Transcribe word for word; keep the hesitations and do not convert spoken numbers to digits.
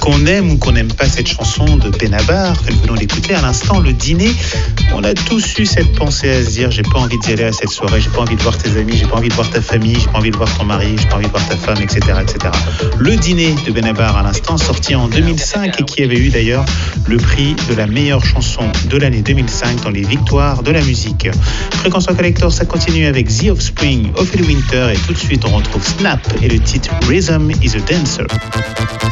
Qu'on aime ou qu'on n'aime pas cette chanson de Benabar que nous venons d'écouter à l'instant, Le Dîner, on a tous eu cette pensée à se dire j'ai pas envie d'y aller à cette soirée, j'ai pas envie de voir tes amis, j'ai pas envie de voir ta famille, j'ai pas envie de voir ton mari, j'ai pas envie de voir ta femme, et cetera, et cetera. Le Dîner de Benabar à l'instant, sorti en deux mille cinq et qui avait eu d'ailleurs le prix de la meilleure chanson de l'année deux mille cinq dans les victoires de la musique. Fréquence Collector, ça continue avec The Offspring, Ophélie Winter, et tout de suite on retrouve Snap et le titre Rhythm is a Dancer.